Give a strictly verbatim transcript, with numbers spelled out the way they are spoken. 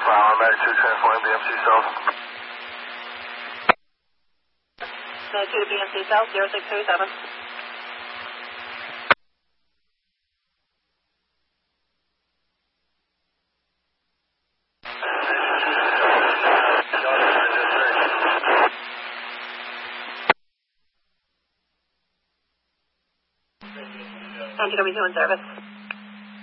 File ninety-two transforming B M C South. ninety-two to B M C South, zero six two seven. N T W two in service.